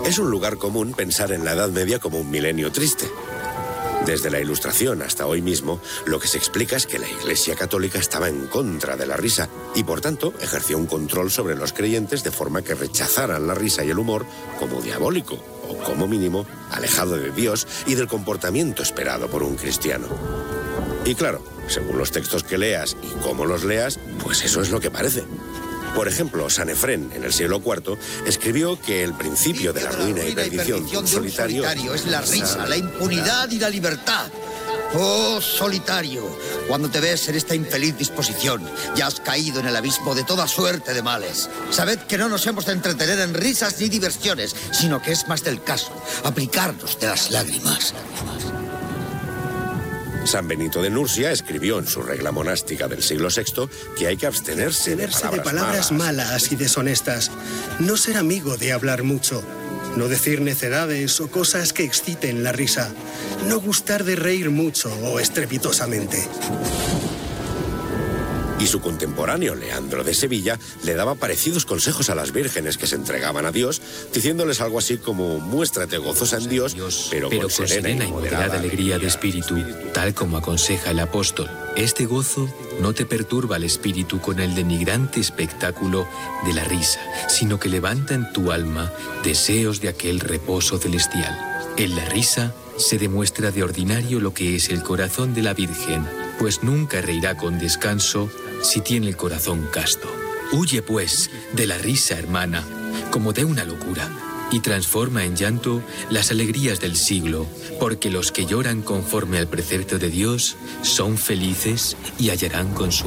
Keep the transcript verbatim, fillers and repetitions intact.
Es un lugar común pensar en la Edad Media como un milenio triste. Desde la Ilustración hasta hoy mismo, lo que se explica es que la Iglesia Católica estaba en contra de la risa y, por tanto, ejerció un control sobre los creyentes de forma que rechazaran la risa y el humor como diabólico o, como mínimo, alejado de Dios y del comportamiento esperado por un cristiano. Y claro, según los textos que leas y cómo los leas, pues eso es lo que parece. Por ejemplo, San Efrén, en el siglo cuarto, escribió que el principio de la ruina y perdición de un solitario es la risa, la impunidad y la libertad. Oh, solitario, cuando te ves en esta infeliz disposición, ya has caído en el abismo de toda suerte de males. Sabed que no nos hemos de entretener en risas ni diversiones, sino que es más del caso aplicarnos de las lágrimas. San Benito de Nursia escribió en su regla monástica del siglo sexto que hay que abstenerse, abstenerse de palabras, de palabras malas. malas y deshonestas, no ser amigo de hablar mucho, no decir necedades o cosas que exciten la risa, no gustar de reír mucho o estrepitosamente. Y su contemporáneo, Leandro de Sevilla, le daba parecidos consejos a las vírgenes que se entregaban a Dios, diciéndoles algo así como: muéstrate gozosa en Dios, pero, pero con serena y moderada alegría de espíritu, tal como aconseja el apóstol. Este gozo no te perturba el espíritu con el denigrante espectáculo de la risa, sino que levanta en tu alma deseos de aquel reposo celestial. En la risa se demuestra de ordinario lo que es el corazón de la Virgen, pues nunca reirá con descanso si tiene el corazón casto. Huye, pues, de la risa, hermana, como de una locura, y transforma en llanto las alegrías del siglo, porque los que lloran conforme al precepto de Dios son felices y hallarán consuelo.